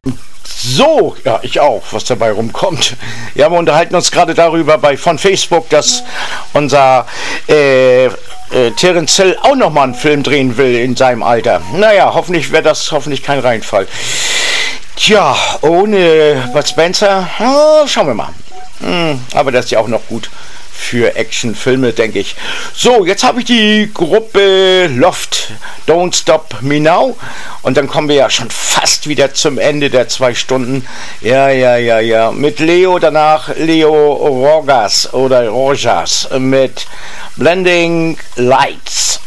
So, ja, ich auch, was dabei rumkommt. Ja, wir unterhalten uns gerade darüber von Facebook, dass unser Terence Hill auch nochmal einen Film drehen will in seinem Alter. Naja, hoffentlich wäre das kein Reinfall. Tja, ohne Bud Spencer, schauen wir mal. Aber das ist ja auch noch gut für Actionfilme, denke ich. So, jetzt habe ich die Gruppe Loft, Don't Stop Me Now. Und dann kommen wir ja schon fast wieder zum Ende der 2 Stunden. Ja. Mit Leo danach, Leo Rogas mit Blending Lights.